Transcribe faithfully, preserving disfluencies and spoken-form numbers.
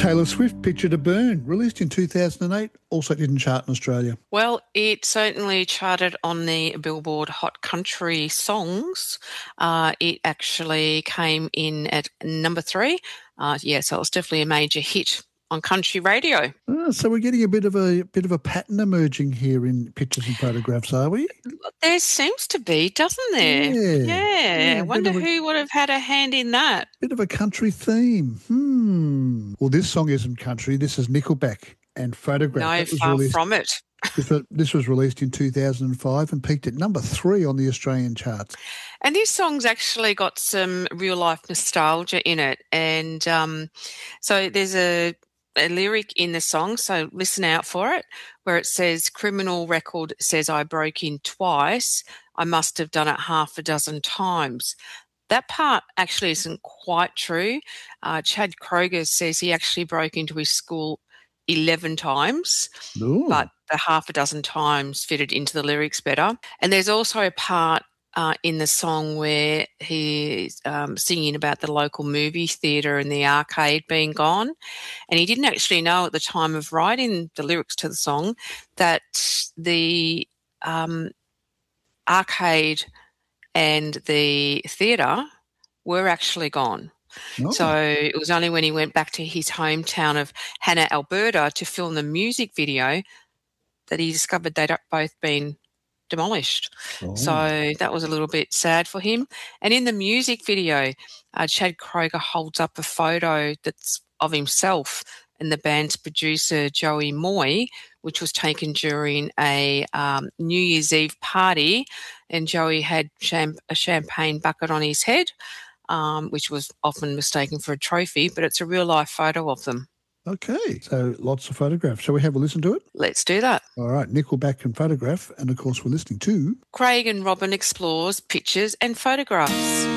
Taylor Swift, Picture to Burn, released in two thousand eight, also didn't chart in Australia. Well, it certainly charted on the Billboard Hot Country Songs. Uh, it actually came in at number three. Uh, yeah, so it was definitely a major hit on country radio. Ah, so we're getting a bit of a bit of a pattern emerging here in pictures and photographs, are we? There seems to be, doesn't there? Yeah. Yeah. yeah Wonder a, who would have had a hand in that. Bit of a country theme. Hmm. Well, this song isn't country. This is Nickelback and Photograph. No, far released, from it. this, was, this was released in two thousand five and peaked at number three on the Australian charts. And this song's actually got some real-life nostalgia in it. And um, so there's a a lyric in the song, so listen out for it, where it says, criminal record says I broke in twice. I must have done it half a dozen times. That part actually isn't quite true. Uh, Chad Kroeger says he actually broke into his school eleven times, Ooh. But the half a dozen times fitted into the lyrics better. And there's also a part Uh, in the song where he's um, singing about the local movie theatre and the arcade being gone. And he didn't actually know at the time of writing the lyrics to the song that the um, arcade and the theatre were actually gone. Oh. So it was only when he went back to his hometown of Hanna, Alberta to film the music video that he discovered they'd both been demolished. Oh. So that was a little bit sad for him. And in the music video, uh, Chad Kroeger holds up a photo that's of himself and the band's producer, Joey Moy, which was taken during a um, New Year's Eve party. And Joey had champ- a champagne bucket on his head, um, which was often mistaken for a trophy, but it's a real-life photo of them. Okay, so lots of photographs. Shall we have a listen to it? Let's do that. All right, Nickelback and Photograph, and of course we're listening to Craig and Robin Explores Pictures and Photographs.